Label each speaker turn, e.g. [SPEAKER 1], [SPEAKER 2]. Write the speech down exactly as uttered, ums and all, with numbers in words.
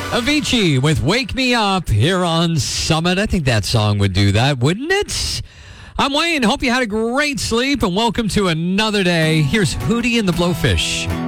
[SPEAKER 1] Avicii with Wake Me Up here on Summit. I think that song would do that, wouldn't it? I'm Wayne. Hope you had a great sleep and welcome to another day. Here's Hootie and the Blowfish.